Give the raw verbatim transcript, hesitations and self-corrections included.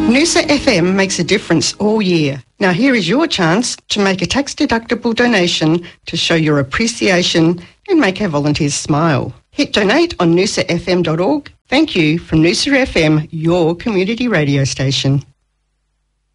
Noosa F M makes a difference all year. Now here is your chance to make a tax-deductible donation to show your appreciation and make our volunteers smile. Hit donate on noosa f m dot org. Thank you from Noosa F M, your community radio station.